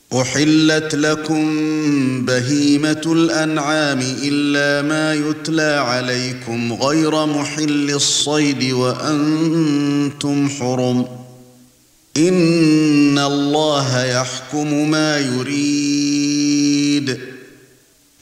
أحلت لكم بهيمة الأنعام إلا ما يتلى عليكم غير محل الصيد وأنتم حرم إن الله يحكم ما يريد